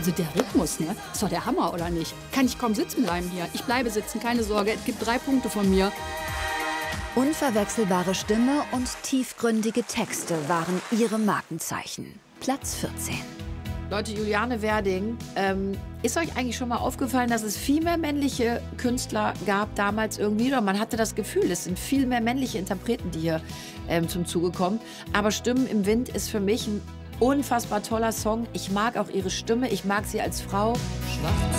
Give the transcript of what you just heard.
Also der Rhythmus, ne? Ist doch der Hammer, oder nicht? Kann ich kaum sitzen bleiben hier. Ich bleibe sitzen, keine Sorge. Es gibt 3 Punkte von mir. Unverwechselbare Stimme und tiefgründige Texte waren ihre Markenzeichen. Platz 14. Leute, Juliane Werding, ist euch eigentlich schon mal aufgefallen, dass es viel mehr männliche Künstler gab damals irgendwie? Oder man hatte das Gefühl, es sind viel mehr männliche Interpreten, die hier zum Zuge kommen. Aber Stimmen im Wind ist für mich ein unfassbar toller Song. Ich mag auch ihre Stimme, ich mag sie als Frau. Schwarz